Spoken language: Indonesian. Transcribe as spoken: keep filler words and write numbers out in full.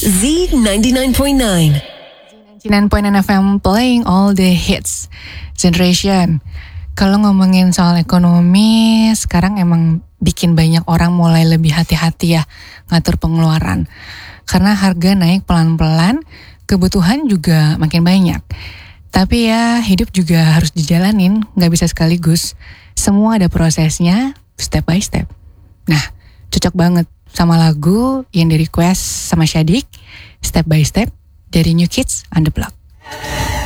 Z ninety-nine point nine. Z ninety-nine point nine F M playing all the hits. Generation. Kalau ngomongin soal ekonomi, sekarang emang bikin banyak orang mulai lebih hati-hati ya ngatur pengeluaran. Karena harga naik pelan-pelan, kebutuhan juga makin banyak. Tapi ya hidup juga harus dijalanin, gak bisa sekaligus. Semua ada prosesnya, step by step. Nah, cocok banget sama lagu yang di request sama Syadik, Step by Step dari New Kids on the Block.